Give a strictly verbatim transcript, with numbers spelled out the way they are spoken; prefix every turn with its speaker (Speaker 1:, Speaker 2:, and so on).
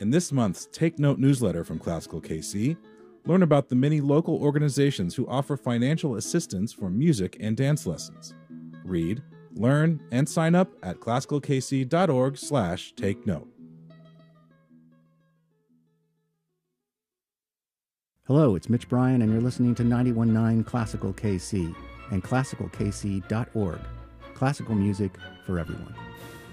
Speaker 1: In this month's Take Note newsletter from Classical K C, learn about the many local organizations who offer financial assistance for music and dance lessons. Read, learn, and sign up at classicalkc.org slash take note.
Speaker 2: Hello, it's Mitch Bryan, and you're listening to ninety-one point nine Classical K C and classical k c dot org. Classical music for everyone.